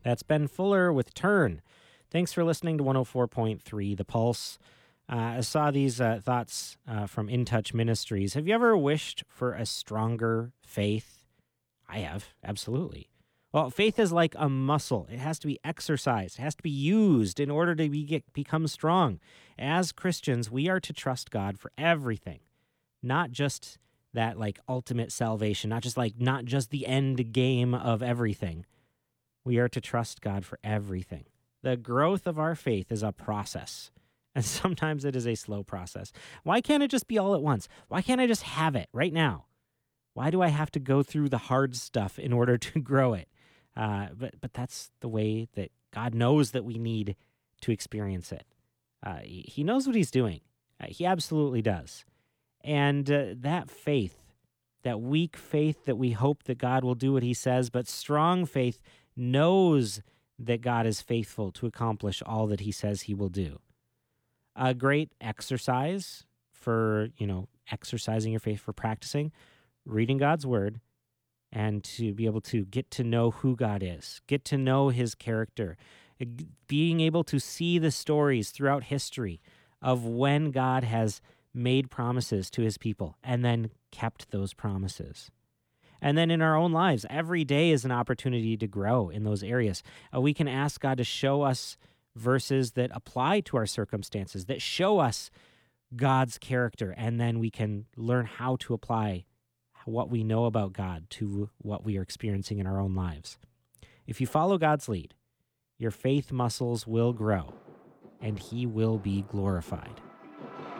That's Ben Fuller with Turn. Thanks for listening to 104.3 The Pulse. I saw these thoughts from In Touch Ministries. Have you ever wished for a stronger faith? I have, absolutely. Well, faith is like a muscle. It has to be exercised. It has to be used in order to become strong. As Christians, we are to trust God for everything, not just that like ultimate salvation, not just the end game of everything. We are to trust God for everything. The growth of our faith is a process, and sometimes it is a slow process. Why can't it just be all at once? Why can't I just have it right now? Why do I have to go through the hard stuff in order to grow it? But that's the way that God knows that we need to experience it. He knows what he's doing. He absolutely does. And that faith, that weak faith that we hope that God will do what he says, but strong faith knows that God is faithful to accomplish all that he says he will do. A great exercise for, exercising your faith, for practicing, reading God's word, and to be able to get to know who God is, get to know his character, being able to see the stories throughout history of when God has made promises to his people and then kept those promises. And then in our own lives, every day is an opportunity to grow in those areas. We can ask God to show us verses that apply to our circumstances, that show us God's character, and then we can learn how to apply what we know about God to what we are experiencing in our own lives. If you follow God's lead, your faith muscles will grow, and he will be glorified.